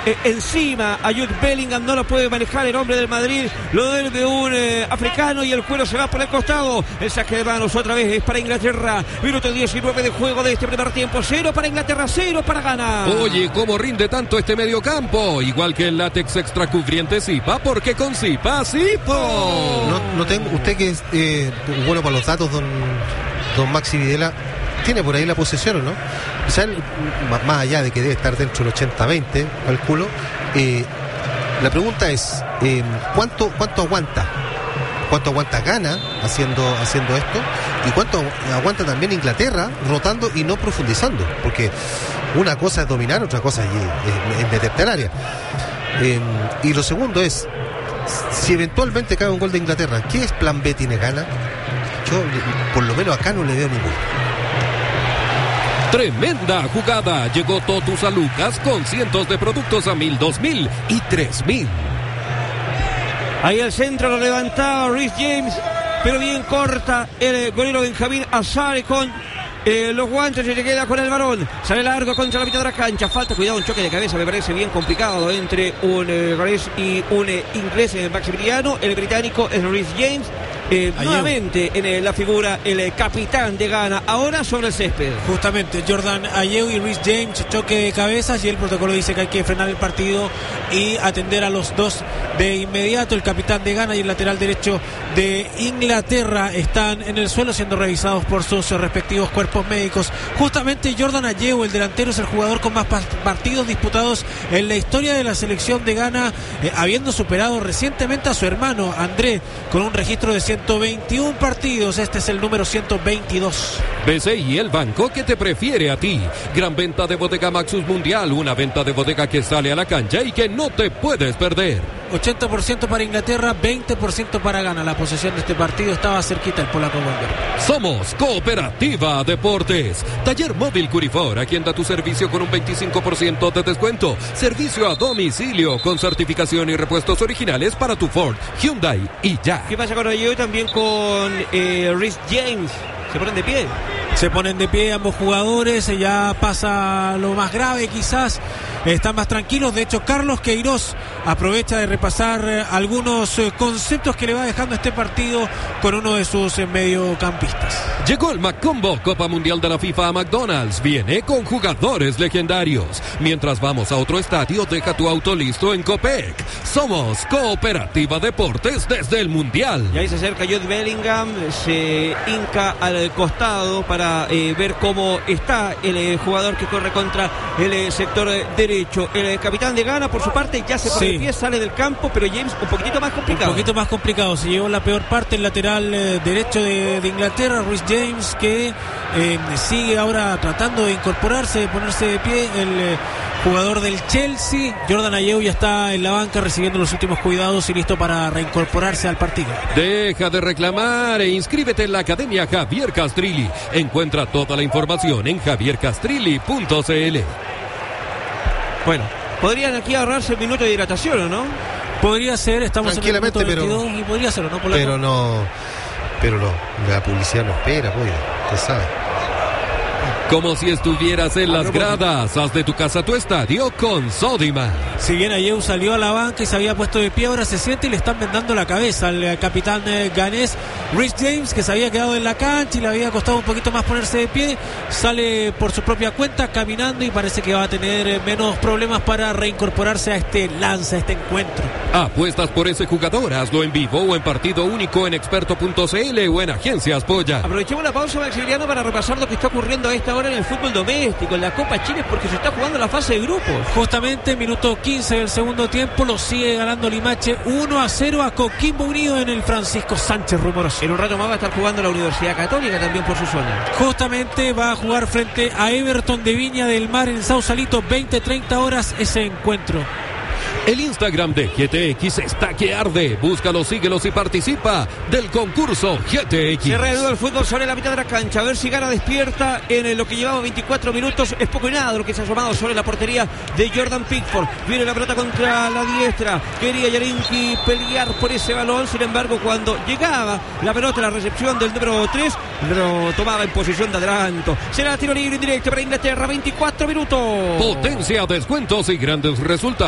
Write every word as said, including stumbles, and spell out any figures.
eh, encima a Jude Bellingham, no lo puede manejar el hombre del Madrid, lo de un eh, africano y el cuero se va por el costado. El saque de manos otra vez es para Inglaterra. Minuto diecinueve de juego de este primer tiempo. Cero para Inglaterra, cero para Ghana. Oye, ¿cómo rinde tanto este mediocampo? Igual que el látex extra cubriente Zipa, porque con Zipa, Zipo. No, no tengo, usted que es eh, bueno para los datos, don, don Maxi Videla, tiene por ahí la posesión, ¿no? O sea, más allá de que debe estar dentro del ochenta veinte, calculo, eh, la pregunta es, eh, ¿cuánto, cuánto aguanta? ¿Cuánto aguanta Ghana haciendo, haciendo esto? ¿Y cuánto aguanta también Inglaterra rotando y no profundizando? Porque una cosa es dominar, otra cosa es, es, es meterte al área. Eh, y lo segundo es, si eventualmente cae un gol de Inglaterra, ¿qué es plan B tiene Ghana? Yo, por lo menos acá no le veo ninguno. Tremenda jugada. Llegó Totus a Lucas con cientos de productos a mil, dos mil y tres mil. Ahí al centro lo levantaba Reece James, pero bien corta el golero Benjamín Azare con eh, los guantes y se queda con el balón. Sale largo contra la mitad de la cancha. Falta, cuidado, un choque de cabeza, me parece bien complicado entre un eh, galés y un eh, inglés, el maximiliano. El británico es Reece James. Eh, nuevamente en eh, la figura el eh, capitán de Ghana, ahora sobre el césped. Justamente Jordan Ayew y Reece James, choque de cabezas, y el protocolo dice que hay que frenar el partido y atender a los dos de inmediato. El capitán de Ghana y el lateral derecho de Inglaterra están en el suelo siendo revisados por sus respectivos cuerpos médicos. Justamente Jordan Ayew, el delantero, es el jugador con más partidos disputados en la historia de la selección de Ghana, eh, habiendo superado recientemente a su hermano André con un registro de ciento veintiún partidos. Este es el número ciento veintidós. B C I, el banco que te prefiere a ti. Gran venta de Bodega Maxus Mundial, una venta de bodega que sale a la cancha y que no te puedes perder. ochenta por ciento para Inglaterra, veinte por ciento para Ghana. La posesión de este partido estaba cerquita el polaco Wolver. Somos Cooperativa Deportes. Taller Móvil Curifor, aquí anda tu servicio con un veinticinco por ciento de descuento. Servicio a domicilio con certificación y repuestos originales para tu Ford, Hyundai y ya. ¿Qué pasa con ello? También con eh, Reece James. Se ponen de pie. Se ponen de pie ambos jugadores, ya pasa lo más grave quizás, están más tranquilos. De hecho, Carlos Queiroz aprovecha de repasar eh, algunos eh, conceptos que le va dejando este partido con uno de sus eh, mediocampistas. Llegó el McCombo, Copa Mundial de la FIFA a McDonald's. Viene con jugadores legendarios. Mientras vamos a otro estadio, deja tu auto listo en Copec. Somos Cooperativa Deportes desde el Mundial. Y ahí se acerca Jude Bellingham, se hinca al costado para eh, ver cómo está el eh, jugador que corre contra el eh, sector eh, derecho. El eh, capitán de Ghana, por su parte, ya se pone sí. de pie, sale del campo, pero James un poquitito más complicado. Un poquito más complicado, se llevó la peor parte el lateral eh, derecho de, de Inglaterra, Reece James, que eh, sigue ahora tratando de incorporarse, de ponerse de pie. El eh, jugador del Chelsea, Jordan Ayew, ya está en la banca recibiendo los últimos cuidados y listo para reincorporarse al partido. Deja de reclamar e inscríbete en la Academia Javier Castrilli. Encuentra toda la información en javier castrilli punto c l. Bueno, podrían aquí ahorrarse el minuto de hidratación, ¿o no? Podría ser, estamos en el minuto veintidós, pero, y podría ser, ¿o no? Por pero no, pero no, la publicidad no espera, pues, usted sabe. Como si estuvieras en las gradas. Haz de tu casa tu estadio con Sodimac. Si bien Ayew salió a la banca y se había puesto de pie, ahora se siente y le están vendando la cabeza al eh, capitán eh, ganés Reece James, que se había quedado en la cancha y le había costado un poquito más ponerse de pie. Sale por su propia cuenta caminando y parece que va a tener eh, menos problemas para reincorporarse a este lance, a este encuentro. Apuestas por ese jugador, hazlo en vivo o en partido único en experto punto c l o en Agencias Polla. Aprovechemos la pausa, Maximiliano, para repasar lo que está ocurriendo a esta hora en el fútbol doméstico, en la Copa Chile, porque se está jugando la fase de grupos. Justamente, minuto quince del segundo tiempo, lo sigue ganando Limache uno a cero a Coquimbo Unido en el Francisco Sánchez Rumoroso. En un rato más va a estar jugando la Universidad Católica también por su zona. Justamente va a jugar frente a Everton de Viña del Mar en Sausalito, veinte treinta horas ese encuentro. El Instagram de G T X está que arde. Búscalo, síguelos y participa del concurso G T X. Se reanuda el fútbol sobre la mitad de la cancha. A ver si Ghana despierta en lo que llevaba veinticuatro minutos. Es poco y nada lo que se ha asomado sobre la portería de Jordan Pickford. Viene la pelota contra la diestra. Quería Yarinki pelear por ese balón. Sin embargo, cuando llegaba la pelota, la recepción del número tres, lo tomaba en posición de adelanto. Será tiro libre indirecto para Inglaterra. veinticuatro minutos. Potencia, descuentos y grandes resultados.